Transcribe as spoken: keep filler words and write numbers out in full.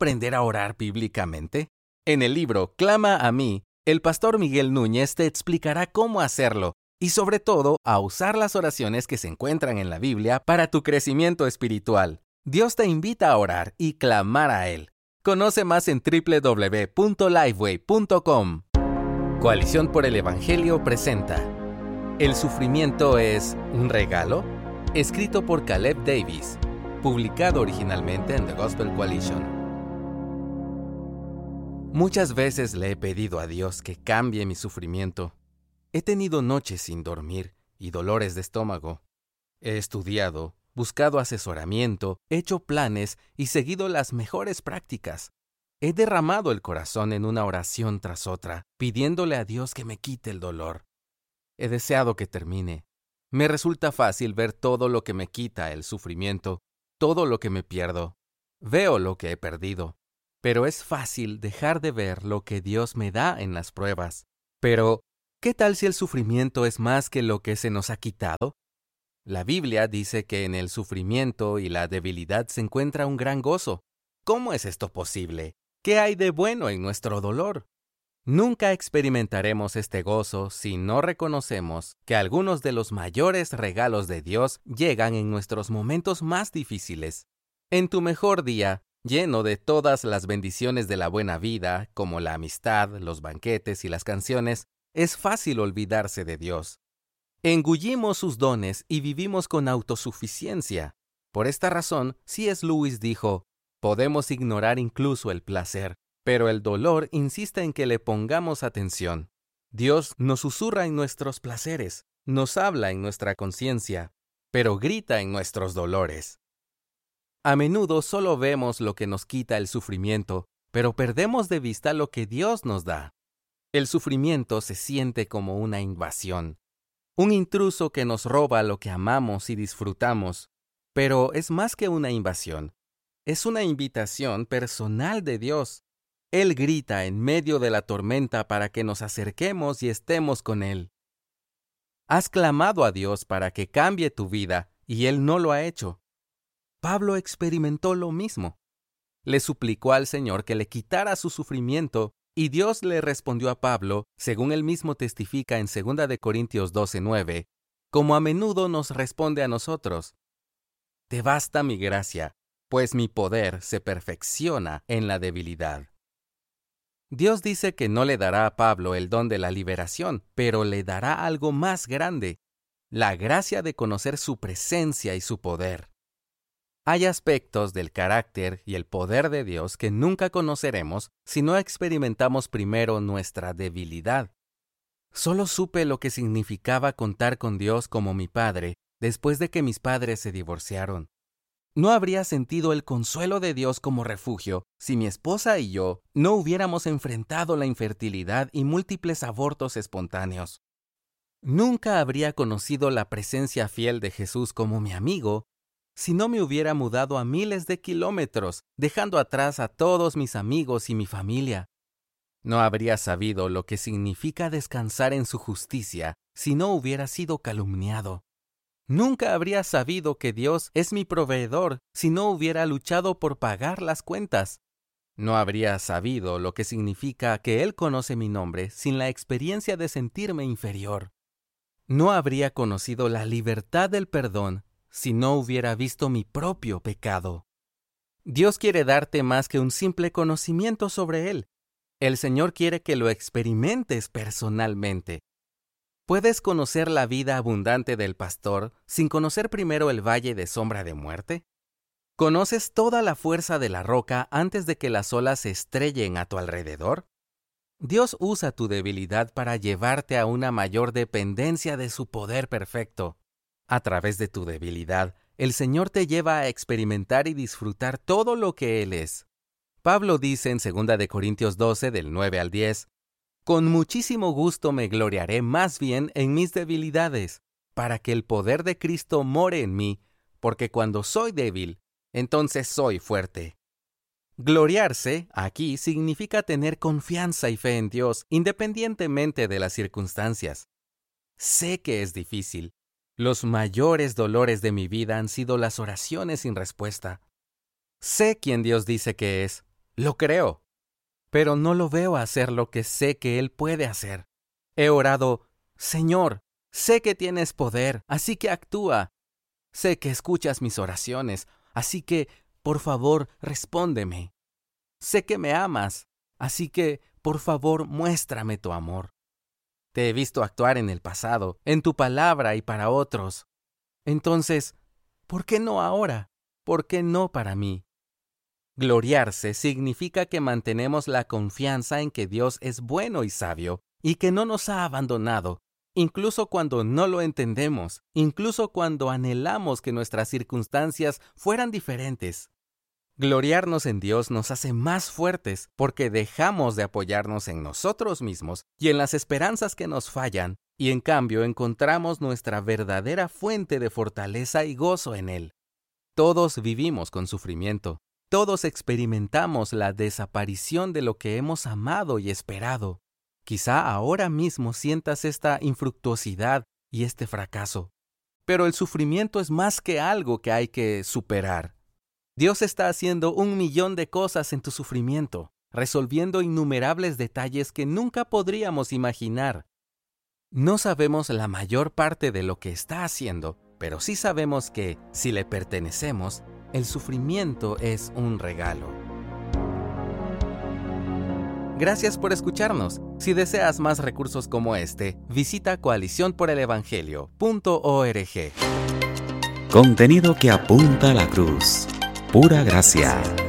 aprender a orar bíblicamente? En el libro Clama a mí, el pastor Miguel Núñez te explicará cómo hacerlo y sobre todo a usar las oraciones que se encuentran en la Biblia para tu crecimiento espiritual. Dios te invita a orar y clamar a Él. Conoce más en doble u doble u doble u punto lifeway punto com. Coalición por el Evangelio presenta ¿El sufrimiento es un regalo? Escrito por Caleb Davis, publicado originalmente en The Gospel Coalition. Muchas veces le he pedido a Dios que cambie mi sufrimiento. He tenido noches sin dormir y dolores de estómago. He estudiado, buscado asesoramiento, hecho planes y seguido las mejores prácticas. He derramado el corazón en una oración tras otra, pidiéndole a Dios que me quite el dolor. He deseado que termine. Me resulta fácil ver todo lo que me quita el sufrimiento, todo lo que me pierdo. Veo lo que he perdido. Pero es fácil dejar de ver lo que Dios me da en las pruebas. Pero, ¿qué tal si el sufrimiento es más que lo que se nos ha quitado? La Biblia dice que en el sufrimiento y la debilidad se encuentra un gran gozo. ¿Cómo es esto posible? ¿Qué hay de bueno en nuestro dolor? Nunca experimentaremos este gozo si no reconocemos que algunos de los mayores regalos de Dios llegan en nuestros momentos más difíciles. En tu mejor día, lleno de todas las bendiciones de la buena vida, como la amistad, los banquetes y las canciones, es fácil olvidarse de Dios. Engullimos sus dones y vivimos con autosuficiencia. Por esta razón, C S Lewis dijo, podemos ignorar incluso el placer, pero el dolor insiste en que le pongamos atención. Dios nos susurra en nuestros placeres, nos habla en nuestra conciencia, pero grita en nuestros dolores. A menudo solo vemos lo que nos quita el sufrimiento, pero perdemos de vista lo que Dios nos da. El sufrimiento se siente como una invasión, un intruso que nos roba lo que amamos y disfrutamos, pero es más que una invasión. Es una invitación personal de Dios. Él grita en medio de la tormenta para que nos acerquemos y estemos con Él. Has clamado a Dios para que cambie tu vida y Él no lo ha hecho. Pablo experimentó lo mismo. Le suplicó al Señor que le quitara su sufrimiento y Dios le respondió a Pablo, según él mismo testifica en segunda de Corintios doce nueve, como a menudo nos responde a nosotros. Te basta mi gracia, pues mi poder se perfecciona en la debilidad. Dios dice que no le dará a Pablo el don de la liberación, pero le dará algo más grande, la gracia de conocer su presencia y su poder. Hay aspectos del carácter y el poder de Dios que nunca conoceremos si no experimentamos primero nuestra debilidad. Solo supe lo que significaba contar con Dios como mi Padre después de que mis padres se divorciaron. No habría sentido el consuelo de Dios como refugio si mi esposa y yo no hubiéramos enfrentado la infertilidad y múltiples abortos espontáneos. Nunca habría conocido la presencia fiel de Jesús como mi amigo si no me hubiera mudado a miles de kilómetros, dejando atrás a todos mis amigos y mi familia. No habría sabido lo que significa descansar en su justicia si no hubiera sido calumniado. Nunca habría sabido que Dios es mi proveedor si no hubiera luchado por pagar las cuentas. No habría sabido lo que significa que Él conoce mi nombre sin la experiencia de sentirme inferior. No habría conocido la libertad del perdón si no hubiera visto mi propio pecado. Dios quiere darte más que un simple conocimiento sobre Él. El Señor quiere que lo experimentes personalmente. ¿Puedes conocer la vida abundante del pastor sin conocer primero el valle de sombra de muerte? ¿Conoces toda la fuerza de la roca antes de que las olas se estrellen a tu alrededor? Dios usa tu debilidad para llevarte a una mayor dependencia de su poder perfecto. A través de tu debilidad, el Señor te lleva a experimentar y disfrutar todo lo que Él es. Pablo dice en segunda de Corintios doce, del nueve al diez, «Con muchísimo gusto me gloriaré más bien en mis debilidades, para que el poder de Cristo more en mí, porque cuando soy débil, entonces soy fuerte». Gloriarse aquí significa tener confianza y fe en Dios, independientemente de las circunstancias. Sé que es difícil. Los mayores dolores de mi vida han sido las oraciones sin respuesta. Sé quién Dios dice que es. Lo creo, pero no lo veo hacer lo que sé que Él puede hacer. He orado, Señor, sé que tienes poder, así que actúa. Sé que escuchas mis oraciones, así que, por favor, respóndeme. Sé que me amas, así que, por favor, muéstrame tu amor. Te he visto actuar en el pasado, en tu palabra y para otros. Entonces, ¿por qué no ahora? ¿Por qué no para mí? Gloriarse significa que mantenemos la confianza en que Dios es bueno y sabio y que no nos ha abandonado, incluso cuando no lo entendemos, incluso cuando anhelamos que nuestras circunstancias fueran diferentes. Gloriarnos en Dios nos hace más fuertes porque dejamos de apoyarnos en nosotros mismos y en las esperanzas que nos fallan, y en cambio encontramos nuestra verdadera fuente de fortaleza y gozo en Él. Todos vivimos con sufrimiento. Todos experimentamos la desaparición de lo que hemos amado y esperado. Quizá ahora mismo sientas esta infructuosidad y este fracaso. Pero el sufrimiento es más que algo que hay que superar. Dios está haciendo un millón de cosas en tu sufrimiento, resolviendo innumerables detalles que nunca podríamos imaginar. No sabemos la mayor parte de lo que está haciendo, pero sí sabemos que, si le pertenecemos, el sufrimiento es un regalo. Gracias por escucharnos. Si deseas más recursos como este, visita coalición por el evangelio punto org. Contenido que apunta a la cruz. Pura gracia.